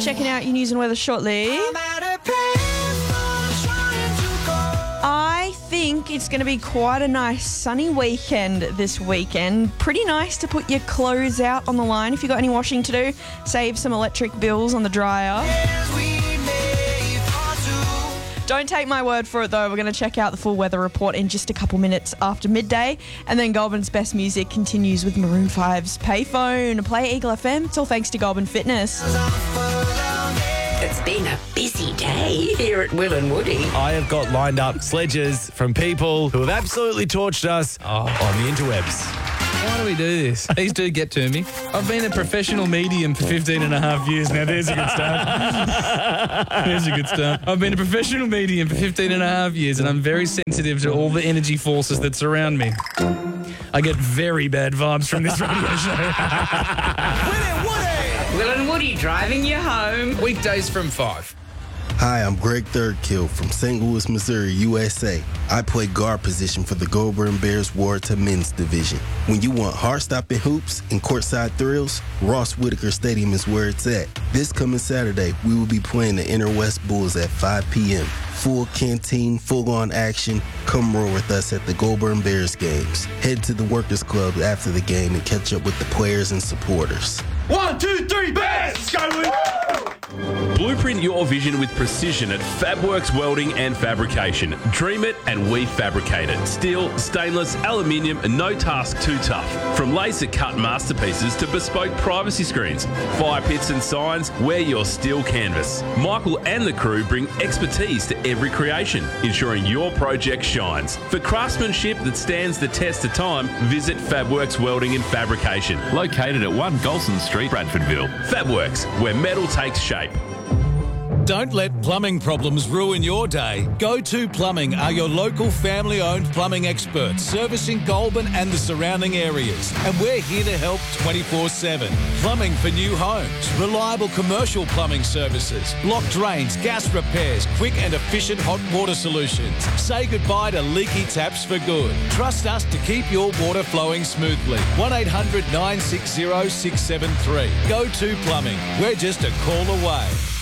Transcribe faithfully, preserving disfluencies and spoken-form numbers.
checking out your news and weather shortly. I think it's going to be quite a nice sunny weekend this weekend. Pretty nice to put your clothes out on the line if you've got any washing to do. Save some electric bills on the dryer. Don't take my word for it, though. We're going to check out the full weather report in just a couple minutes after midday. And then Goulburn's best music continues with Maroon five's Payphone. Play Eagle F M. It's all thanks to Goulburn Fitness. It's been a busy day here at Will and Woody. I have got lined up sledges from people who have absolutely torched us oh. on the interwebs. Why do we do this? These do get to me. I've been a professional medium for fifteen and a half years now. There's a good start. There's a good start. I've been a professional medium for fifteen and a half years, and I'm very sensitive to all the energy forces that surround me. I get very bad vibes from this radio show. Will and Woody! Will and Woody driving you home. Weekdays from five. Hi, I'm Greg Thirdkill from Saint Louis, Missouri, U S A. I play guard position for the Goulburn Bears Warta Men's Division. When you want heart-stopping hoops and courtside thrills, Ross Whitaker Stadium is where it's at. This coming Saturday, we will be playing the Inner West Bulls at five p.m. Full canteen, full-on action. Come roll with us at the Goulburn Bears games. Head to the Workers Club after the game and catch up with the players and supporters. One, two, three, Bears! Go with Blueprint your vision with precision at FabWorks Welding and Fabrication. Dream it and we fabricate it. Steel, stainless, aluminium, and no task too tough. From laser cut masterpieces to bespoke privacy screens, fire pits and signs, wear your steel canvas. Michael and the crew bring expertise to every creation, ensuring your project shines. For craftsmanship that stands the test of time, visit FabWorks Welding and Fabrication. Located at one Golson Street, Bradfordville. FabWorks, where metal takes shape. Don't let plumbing problems ruin your day. Go to Plumbing are your local family-owned plumbing experts, servicing Goulburn and the surrounding areas. And we're here to help twenty-four seven. Plumbing for new homes, reliable commercial plumbing services, block drains, gas repairs, quick and efficient hot water solutions. Say goodbye to leaky taps for good. Trust us to keep your water flowing smoothly. one eight hundred nine six zero six seven three. Go to Plumbing. We're just a call away.